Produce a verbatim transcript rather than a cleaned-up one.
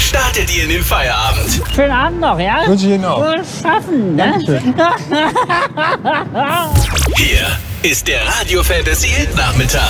startet ihr in den Feierabend. Schönen Abend noch, ja? Wünsche ich Ihnen auch. Frohes Schaffen, ne? Hier ist der Radio Fantasy Hit Nachmittag